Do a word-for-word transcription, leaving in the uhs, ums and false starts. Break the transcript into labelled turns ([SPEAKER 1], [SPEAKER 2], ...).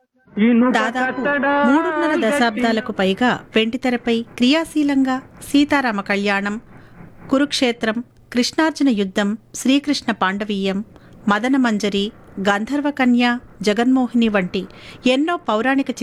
[SPEAKER 1] దాదాపు మూడున్నర దశాబ్దాలకు పైగా వెండితెరపై క్రియాశీలంగా సీతారామ కళ్యాణం, కురుక్షేత్రం, కృష్ణార్జున యుద్ధం, శ్రీకృష్ణ పాండవీయం, మదనమంజరి, గంధర్వకన్య, జగన్మోహిని వంటి ఎన్నో పౌరాణిక